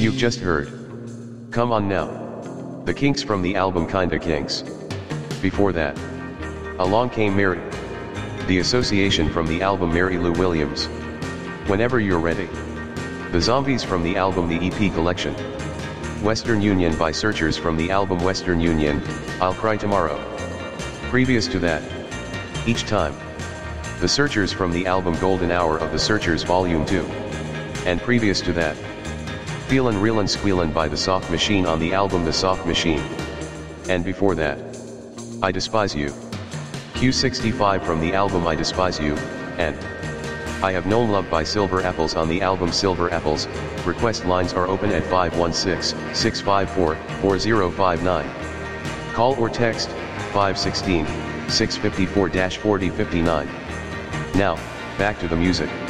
You've just heard Come On Now, The Kinks from the album Kinda Kinks. Before that, Along Came Mary, The Association from the album Mary Lou Williams. Whenever You're Ready, The Zombies from the album The EP Collection. Western Union by Searchers from the album Western Union, I'll Cry Tomorrow. Previous to that, Each Time, The Searchers from the album Golden Hour of The Searchers Volume 2. And previous to that, Feelin' Reelin' Squealin' by The Soft Machine on the album The Soft Machine. And before that, I Despise You, Q65 from the album I Despise You, and I Have Known Love by Silver Apples on the album Silver Apples. Request lines are open at 516-654-4059. Call or text 516-654-4059. Now, back to the music.